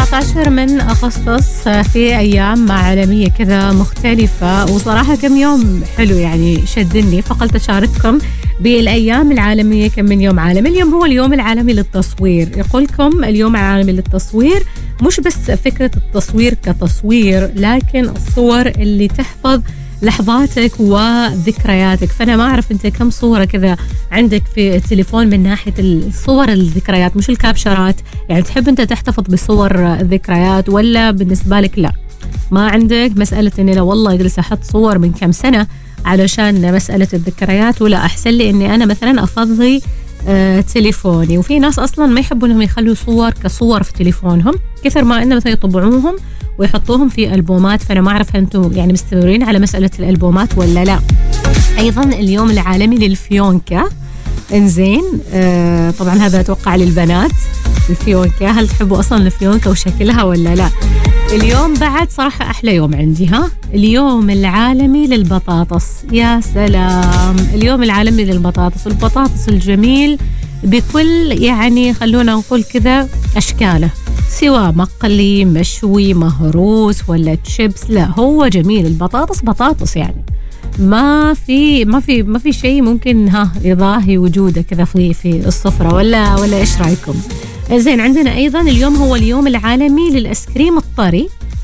19 من أغسطس في أيام عالمية كذا مختلفة، وصراحة كم يوم حلو يعني شدني، فقلت أشارككم بالأيام العالمية. كم من يوم عالمي. اليوم هو اليوم العالمي للتصوير. يقولكم اليوم العالمي للتصوير مش بس فكرة التصوير كتصوير، لكن الصور اللي تحفظ لحظاتك وذكرياتك. فأنا ما أعرف أنت كم صورة كذا عندك في التليفون من ناحية الصور الذكريات، مش الكابشرات. يعني تحب أنت تحتفظ بصور الذكريات ولا بالنسبة لك لا ما عندك مسألة أني لا والله أجلس أحط صور من كم سنة علشان مسألة الذكريات، ولا أحسن لي أني أنا مثلا أفضي تليفوني. وفي ناس أصلا ما يحبوا أنهم يخلوا صور كصور في تليفونهم كثر ما أنه مثلا يطبعوهم ويحطوهم في ألبومات. فأنا ما أعرف أنتم يعني مستمرين على مسألة الألبومات ولا لا. أيضا اليوم العالمي للفيونكة. إنزين طبعا هذا أتوقع للبنات الفيونكة. هل تحبوا أصلا الفيونكة وشكلها ولا لا؟ اليوم بعد صراحة أحلى يوم عندي اليوم العالمي للبطاطس. يا سلام، اليوم العالمي للبطاطس. البطاطس الجميل بكل يعني خلونا نقول كذا أشكاله، سواء مقلي مشوي مهروس ولا تشيبس، لا هو جميل. البطاطس بطاطس يعني ما في شيء ممكن يضاهي وجوده كذا في السفرة ولا إيش رأيكم؟ زين، عندنا أيضا اليوم هو اليوم العالمي للأسكريم الطري.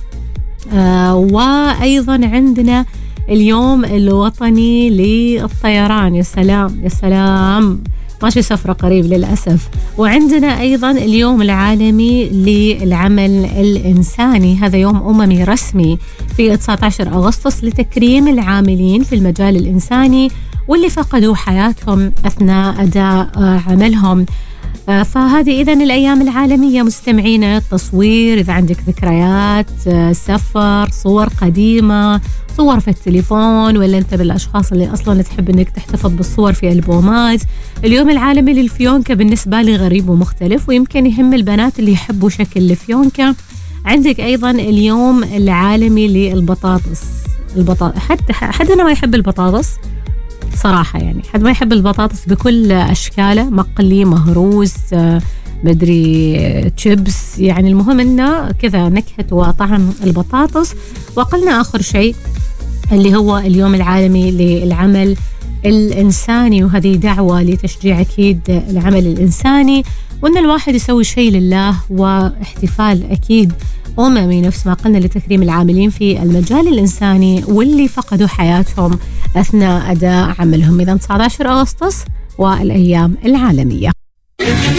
وأيضا عندنا اليوم الوطني للطيران. يا سلام يا سلام، ماشي سفرة قريب للأسف. وعندنا أيضا اليوم العالمي للعمل الإنساني. هذا يوم أممي رسمي في 19 أغسطس لتكريم العاملين في المجال الإنساني واللي فقدوا حياتهم أثناء أداء عملهم. فهذه إذن الأيام العالمية مستمعينا. التصوير، إذا عندك ذكريات سفر، صور قديمة، صور في التليفون، ولا أنت بالأشخاص اللي أصلا تحب أنك تحتفظ بالصور في ألبومات. اليوم العالمي للفيونكة بالنسبة لي غريب ومختلف، ويمكن يهم البنات اللي يحبوا شكل الفيونكة. عندك أيضا اليوم العالمي للبطاطس. حد أنا ما يحب البطاطس صراحة، يعني حد ما يحب البطاطس بكل أشكاله، مقلي مهروس مدري تشيبس، يعني المهم إنه كذا نكهة وطعم البطاطس. وقلنا آخر شيء اللي هو اليوم العالمي للعمل الإنساني، وهذه دعوة لتشجيع أكيد العمل الإنساني، وإن الواحد يسوي شيء لله، واحتفال أكيد أممي نفس ما قلنا لتكريم العاملين في المجال الإنساني واللي فقدوا حياتهم أثناء أداء عملهم. إذا 19 أغسطس والأيام العالمية.